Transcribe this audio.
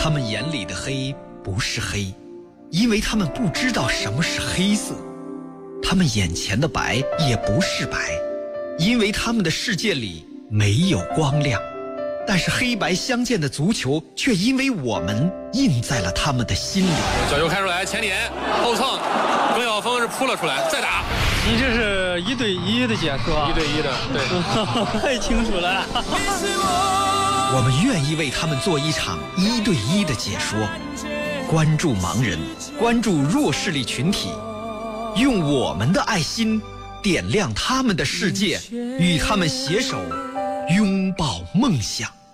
他们眼里的黑不是黑，因为他们不知道什么是黑色；他们眼前的白也不是白，因为他们的世界里没有光亮。但是黑白相间的足球却因为我们印在了他们的心里。 角球开出来，前点后蹭，耿晓峰是扑了出来，再打。 你这是1对1的解说，1 对1的，对， 太清楚了。 我们愿意为他们做一场1对1的解说，关注盲人，关注弱势力群体，用我们的爱心点亮他们的世界，与他们携手拥抱梦想。